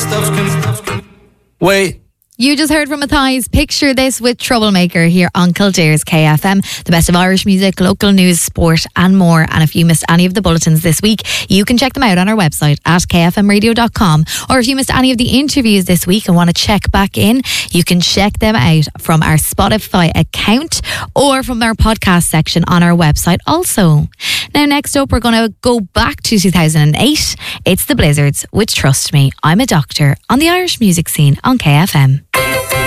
Wait. You just heard from Matthias. Picture this with Troublemaker here on Kildare's KFM. The best of Irish music, local news, sport and more. And if you missed any of the bulletins this week, you can check them out on our website at kfmradio.com. Or if you missed any of the interviews this week and want to check back in, you can check them out from our Spotify account or from our podcast section on our website also. Now, next up, we're going to go back to 2008. It's the Blizzards with Trust Me, I'm a Doctor on the Irish music scene on KFM.